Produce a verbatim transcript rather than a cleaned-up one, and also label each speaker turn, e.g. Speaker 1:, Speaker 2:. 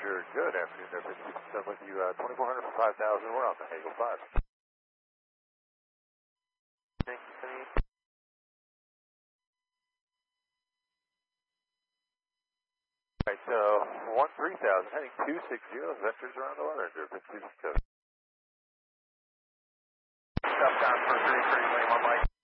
Speaker 1: Roger. Good afternoon, there, fifty seven with you, uh, twenty-four hundred for five thousand. We're on the Hagel five. Thank you, Cindy. Alright, so one three thousand, heading two six zero, vectors around the weather, fifty seven. Stop down for three three, lane one light.